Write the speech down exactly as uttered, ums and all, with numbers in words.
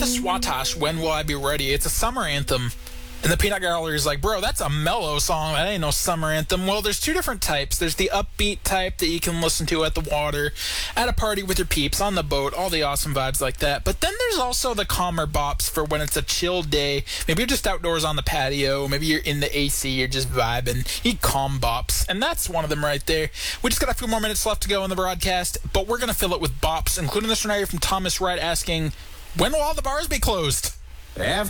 The Swatosh, When Will I Be Ready? It's a summer anthem. And the Peanut Gallery is like, bro, that's a mellow song. That ain't no summer anthem. Well, there's two different types. There's the upbeat type that you can listen to at the water, at a party with your peeps, on the boat, all the awesome vibes like that. But then there's also the calmer bops for when it's a chill day. Maybe you're just outdoors on the patio. Maybe you're in the A C. You're just vibing. You need calm bops. And that's one of them right there. We just got a few more minutes left to go in the broadcast, but we're going to fill it with bops, including this one right here from Thomas Wright asking, when will all the bars be closed? After